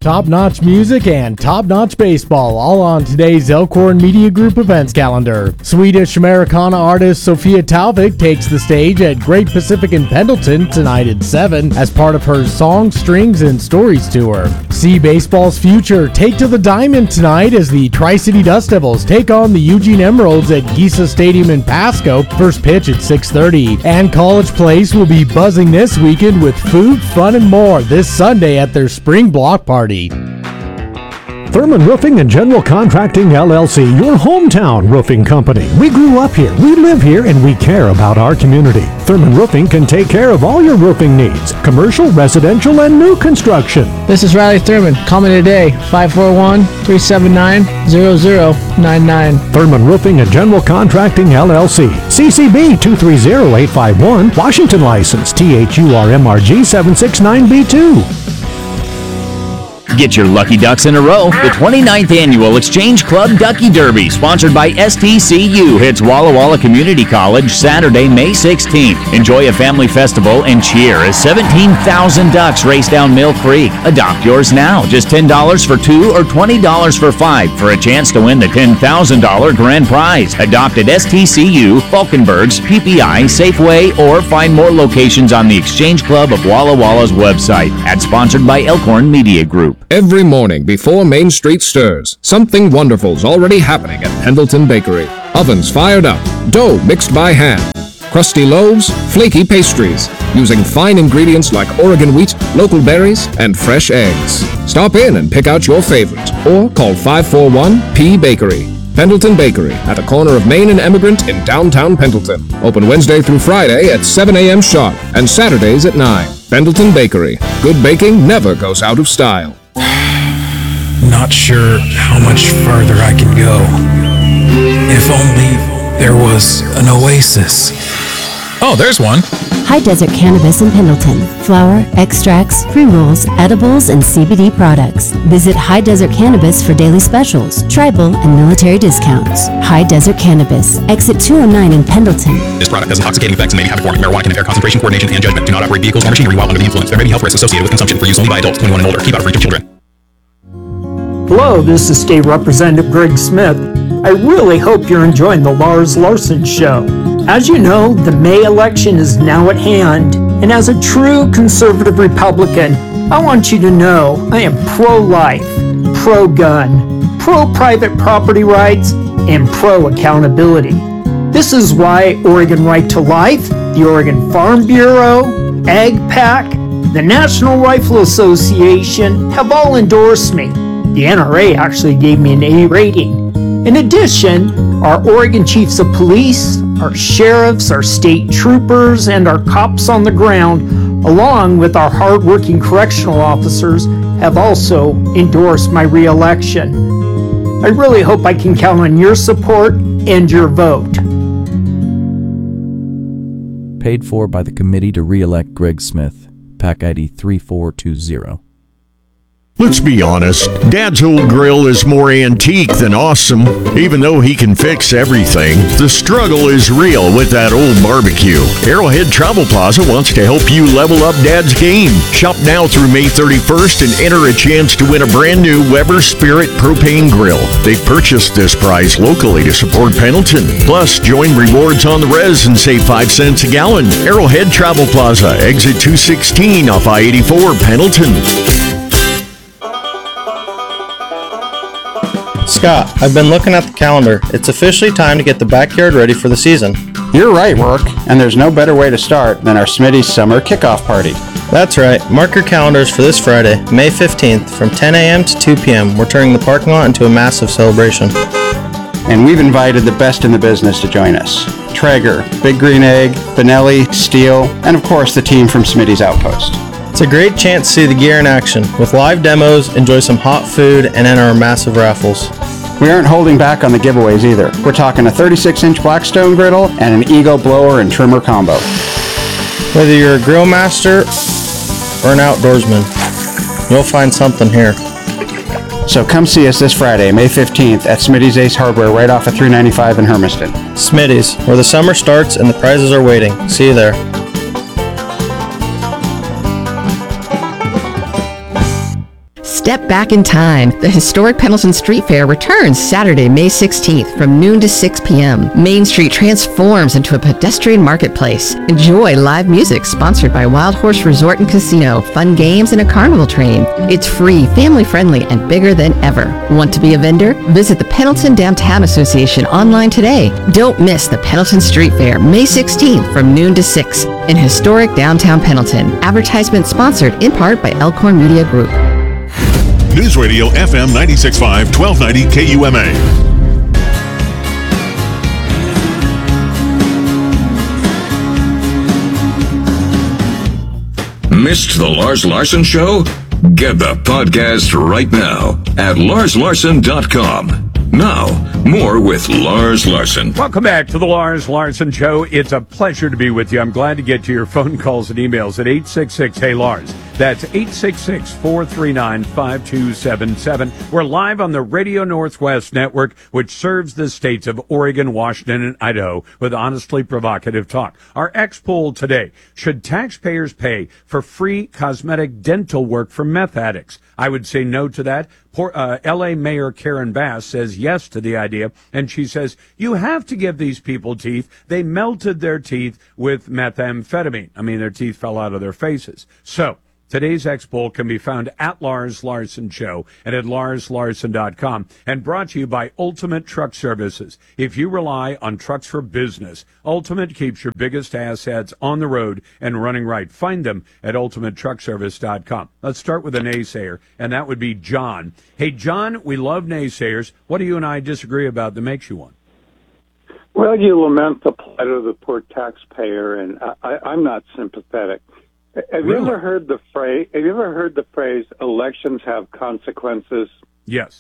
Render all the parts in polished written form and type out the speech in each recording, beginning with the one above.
Top-notch music and top-notch baseball, all on today's Elkhorn Media Group events calendar. Swedish Americana artist Sofia Talvik takes the stage at Great Pacific in Pendleton tonight at 7 as part of her Songs, Strings, and Stories tour. See baseball's future take to the diamond tonight as the Tri-City Dust Devils take on the Eugene Emeralds at Gisa Stadium in Pasco. First pitch at 6:30. And College Place will be buzzing this weekend with food, fun, and more this Sunday at their spring block party. Thurman Roofing and General Contracting LLC, your hometown roofing company. We grew up here, we live here, and we care about our community. Thurman Roofing can take care of all your roofing needs, commercial, residential, and new construction. This is Riley Thurman. Call me today, 541-379-0099. Thurman Roofing and General Contracting LLC, CCB 230851, Washington license, THURMRG 769B2. Get your lucky ducks in a row. The 29th Annual Exchange Club Ducky Derby, sponsored by STCU, hits Walla Walla Community College Saturday, May 16th. Enjoy a family festival and cheer as 17,000 ducks race down Mill Creek. Adopt yours now. Just $10 for 2 or $20 for 5 for a chance to win the $10,000 grand prize. Adopt at STCU, Falkenbergs, PPI, Safeway, or find more locations on the Exchange Club of Walla Walla's website. Ad sponsored by Elkhorn Media Group. Every morning before Main Street stirs, something wonderful's already happening at Pendleton Bakery. Ovens fired up, dough mixed by hand, crusty loaves, flaky pastries, using fine ingredients like Oregon wheat, local berries, and fresh eggs. Stop in and pick out your favorite, or call 541-P-Bakery. Pendleton Bakery, at the corner of Main and Emigrant in downtown Pendleton. Open Wednesday through Friday at 7 a.m. sharp and Saturdays at 9. Pendleton Bakery. Good baking never goes out of style. Not sure how much farther I can go. If only there was an oasis. Oh, there's one. High Desert Cannabis in Pendleton. Flower, extracts, pre-rolls, edibles, and CBD products. Visit High Desert Cannabis for daily specials, tribal, and military discounts. High Desert Cannabis, exit 209 in Pendleton. This product has intoxicating effects and may be habit forming. Marijuana can impair concentration, coordination, and judgment. Do not operate vehicles or machinery while under the influence. There may be health risks associated with consumption. For use only by adults 21 and older. Keep out of reach of children. Hello, this is State Representative Greg Smith. I really hope you're enjoying the Lars Larson Show. As you know, the May election is now at hand, and as a true conservative Republican, I want you to know I am pro-life, pro-gun, pro-private property rights, and pro-accountability. This is why Oregon Right to Life, the Oregon Farm Bureau, AgPAC, the National Rifle Association have all endorsed me. The NRA actually gave me an A rating. In addition, our Oregon Chiefs of Police, our sheriffs, our state troopers, and our cops on the ground, along with our hardworking correctional officers, have also endorsed my re-election. I really hope I can count on your support and your vote. Paid for by the Committee to Re-elect Greg Smith, PAC ID 3420. Let's be honest, Dad's old grill is more antique than awesome. Even though he can fix everything, the struggle is real with that old barbecue. Arrowhead Travel Plaza wants to help you level up Dad's game. Shop now through May 31st and enter a chance to win a brand new Weber Spirit propane grill. They've purchased this prize locally to support Pendleton. Plus, join Rewards on the Res and save 5 cents a gallon. Arrowhead Travel Plaza, exit 216 off I-84, Pendleton. Scott, I've been looking at the calendar. It's officially time to get the backyard ready for the season. You're right, Rourke, and there's no better way to start than our Smitty's Summer Kickoff Party. That's right. Mark your calendars for this Friday, May 15th, from 10 a.m. to 2 p.m. We're turning the parking lot into a massive celebration. And we've invited the best in the business to join us. Traeger, Big Green Egg, Benelli, Steel, and of course the team from Smitty's Outpost. It's a great chance to see the gear in action. With live demos, enjoy some hot food, and enter our massive raffles. We aren't holding back on the giveaways either. We're talking a 36-inch Blackstone griddle and an Eagle blower and trimmer combo. Whether you're a grill master or an outdoorsman, you'll find something here. So come see us this Friday, May 15th at Smitty's Ace Hardware right off of 395 in Hermiston. Smitty's, where the summer starts and the prizes are waiting. See you there. step back in time. The historic Pendleton Street Fair returns Saturday, May 16th from noon to 6 p.m. Main Street transforms into a pedestrian marketplace. Enjoy live music sponsored by Wild Horse Resort and Casino, fun games, and a carnival train. It's free, family-friendly, and bigger than ever. Want to be a vendor? Visit the Pendleton Downtown Association online today. Don't miss the Pendleton Street Fair, May 16th from noon to 6 in historic downtown Pendleton. Advertisement sponsored in part by Elkhorn Media Group. News Radio FM 96.5, 1290 KUMA. Missed the Lars Larson Show? Get the podcast right now at larslarson.com. Now, more with Lars Larson. Welcome back to the Lars Larson Show. It's a pleasure to be with you. I'm glad to get to your phone calls and emails at 866-HEY-LARS. That's 866-439-5277. We're live on the Radio Northwest Network, which serves the states of Oregon, Washington, and Idaho with honestly provocative talk. Our X-Poll today: should taxpayers pay for free cosmetic dental work for meth addicts? I would say no to that. L.A. Mayor Karen Bass says yes to the idea, and she says, you have to give these people teeth. They melted their teeth with methamphetamine. I mean, their teeth fell out of their faces. So today's X-Poll can be found at Lars Larson Show and at larslarson.com, and brought to you by Ultimate Truck Services. If you rely on trucks for business, Ultimate keeps your biggest assets on the road and running right. Find them at ultimatetruckservice.com. Let's start with a naysayer, and that would be John. Hey, John, we love naysayers. What do you and I disagree about that makes you one? Well, you lament the plight of the poor taxpayer, and I'm not sympathetic. Have you ever heard the phrase? Elections have consequences? Yes.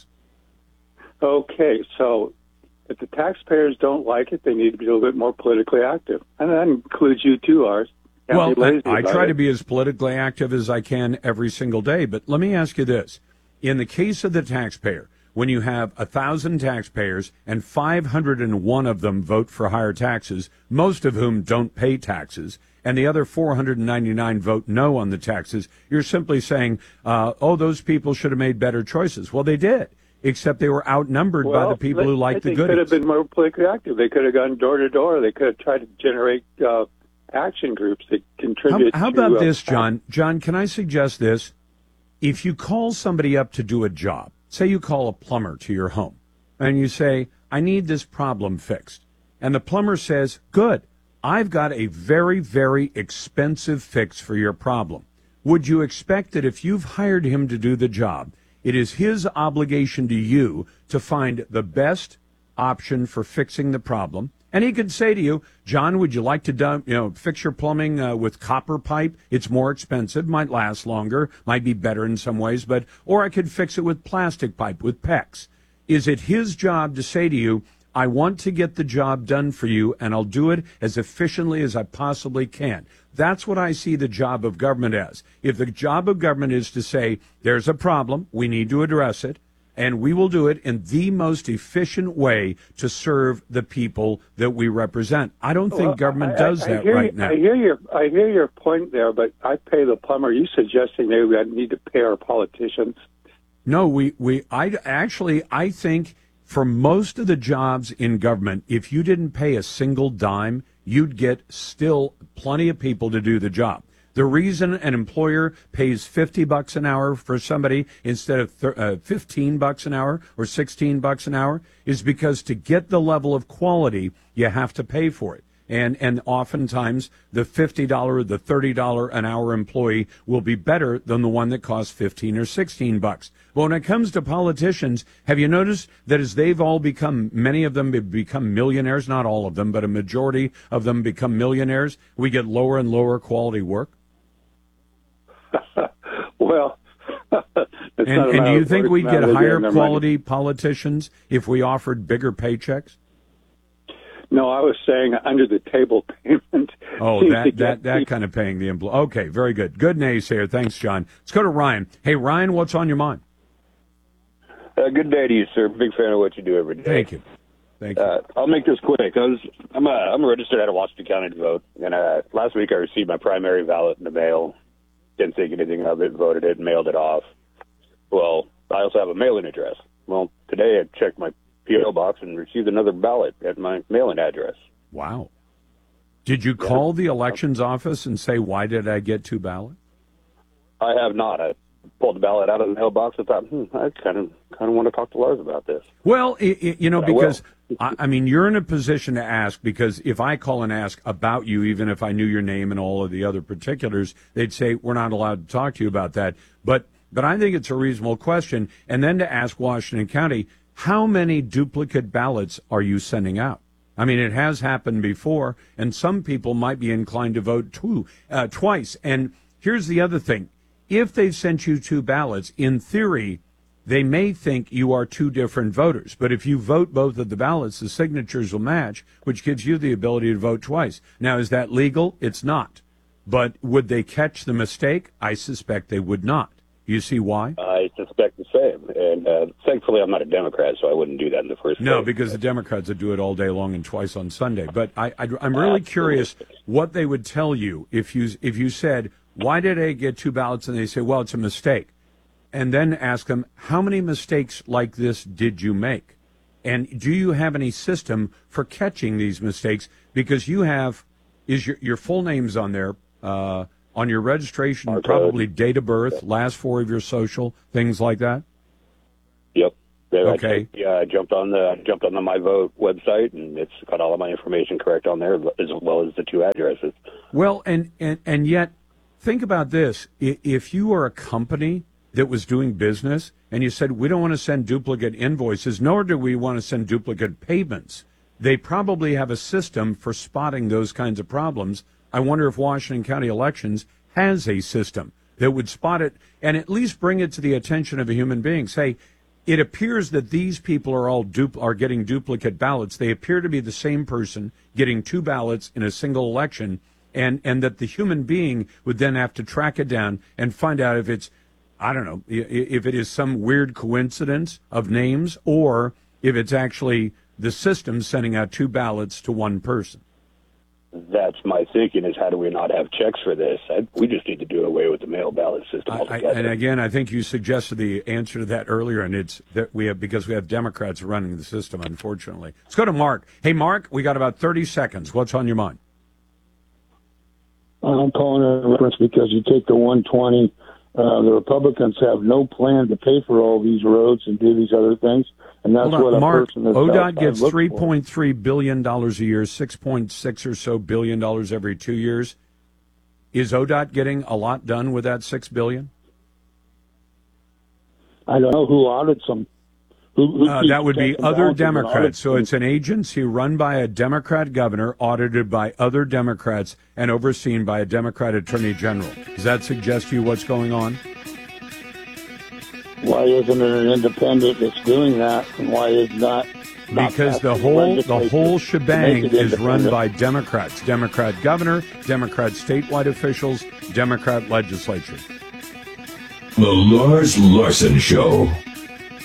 Okay, so if the taxpayers don't like it, they need to be a little bit more politically active, and that includes you too, Lars. Well, I try to be as politically active as I can every single day. But let me ask you this: in the case of the taxpayer, when you have 1,000 taxpayers and 501 of them vote for higher taxes, most of whom don't pay taxes, and the other 499 vote no on the taxes, you're simply saying, those people should have made better choices. Well, they did, except they were outnumbered by the people who liked the goodies. They could have been more politically active. They could have gone door to door. They could have tried to generate action groups that contribute How about this, John? John, can I suggest this? If you call somebody up to do a job, say you call a plumber to your home, and you say, I need this problem fixed. And the plumber says, good, I've got a very, very expensive fix for your problem. Would you expect that if you've hired him to do the job, it is his obligation to you to find the best option for fixing the problem? And he could say to you, John, would you like to fix your plumbing with copper pipe? It's more expensive, might last longer, might be better in some ways, or I could fix it with plastic pipe, with PEX. Is it his job to say to you, I want to get the job done for you, and I'll do it as efficiently as I possibly can? That's what I see the job of government as. If the job of government is to say, there's a problem, we need to address it, and we will do it in the most efficient way to serve the people that we represent. I don't think government does that right now. I hear your point there, but I pay the plumber. Are you suggesting maybe we need to pay our politicians? No, I think for most of the jobs in government, if you didn't pay a single dime, you'd get still plenty of people to do the job. The reason an employer pays $50 an hour for somebody instead of $15 an hour or $16 an hour is because to get the level of quality, you have to pay for it. And oftentimes the $50, the $30 an hour employee will be better than the one that costs $15 or $16. But when it comes to politicians, have you noticed that as they've all become, many of them have become millionaires, not all of them, but a majority of them become millionaires, we get lower and lower quality work? Well, and do you think we'd get higher quality politicians if we offered bigger paychecks? No, I was saying under the table payment. Oh, that kind of paying the employee. Okay, very good. Good naysayer. Thanks, John. Let's go to Ryan. Hey, Ryan, what's on your mind? Good day to you, sir. Big fan of what you do every day. Thank you. Thank you. I'll make this quick. I'm a registered out of Washington County to vote, and last week I received my primary ballot in the mail. Didn't think anything of it, voted it, mailed it off. Well, I also have a mailing address. Well, today I checked my P.O. box and received another ballot at my mailing address. Wow. Did you call the elections office and say, why did I get 2 ballots? I have not. I pulled the ballot out of the mailbox and thought, I kind of want to talk to Lars about this. Well, because, I mean, you're in a position to ask, because if I call and ask about you, even if I knew your name and all of the other particulars, they'd say, we're not allowed to talk to you about that. But I think it's a reasonable question. And then to ask Washington County, how many duplicate ballots are you sending out? I mean, it has happened before, and some people might be inclined to vote twice. And here's the other thing. If they've sent you 2 ballots, in theory, they may think you are 2 different voters. But if you vote both of the ballots, the signatures will match, which gives you the ability to vote twice. Now, is that legal? It's not. But would they catch the mistake? I suspect they would not. You see why? I suspect the same. And thankfully, I'm not a Democrat, so I wouldn't do that in the first place. No, because the Democrats would do it all day long and twice on Sunday. But I'm really curious what they would tell you if you said, why did I get 2 ballots? And they say, well, it's a mistake. And then ask them, how many mistakes like this did you make? And do you have any system for catching these mistakes? Because you have, your full name's on there, on your registration, probably date of birth, last 4 of your social, things like that? Yep. Okay. I jumped on the My Vote website, and it's got all of my information correct on there, as well as the 2 addresses. Well, and yet, think about this. If you are a company that was doing business and you said, we don't want to send duplicate invoices, nor do we want to send duplicate payments, they probably have a system for spotting those kinds of problems. I wonder if Washington County Elections has a system that would spot it and at least bring it to the attention of a human being. Say, it appears that these people are all getting duplicate ballots. They appear to be the same person getting 2 ballots in a single election. And that the human being would then have to track it down and find out if it's, I don't know, if it is some weird coincidence of names or if it's actually the system sending out 2 ballots to one person. That's my thinking, is how do we not have checks for this? We just need to do away with the mail ballot system altogether. And again, I think you suggested the answer to that earlier, and it's that because we have Democrats running the system, unfortunately. Let's go to Mark. Hey, Mark, we got about 30 seconds. What's on your mind? I'm calling it a reference because you take the 120. The Republicans have no plan to pay for all these roads and do these other things, and that's what a Mark, person that's ODOT gets outside $3.3 billion a year, $6.6 or so billion every 2 years. Is ODOT getting a lot done with that $6 billion? I don't know who audits them. That would be other Democrats. So it's an agency run by a Democrat governor, audited by other Democrats, and overseen by a Democrat attorney general. Does that suggest to you what's going on? Why isn't it an independent that's doing that, and why is not? Because the whole shebang is run by Democrats. Democrat governor, Democrat statewide officials, Democrat legislature. The Lars Larson Show.